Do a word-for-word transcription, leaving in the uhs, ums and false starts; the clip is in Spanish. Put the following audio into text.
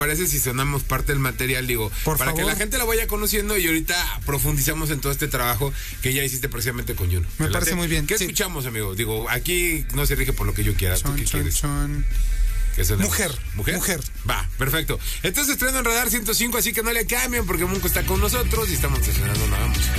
parece si sonamos parte del material, digo, Por para favor. que la gente la vaya conociendo y ahorita profundizamos en todo este trabajo que ya hiciste precisamente con Juno? Me parece muy bien. ¿Qué Sí. escuchamos, amigo? Digo, aquí no se rige por lo que yo quiera. ¿Tú Chon, qué chon, quieres? chon. ¿Qué sonemos? Mujer. ¿Mujer? Mujer. Va, perfecto. Entonces estreno en Radar ciento cinco, así que no le cambien porque Munco está con nosotros y estamos estrenando nada más.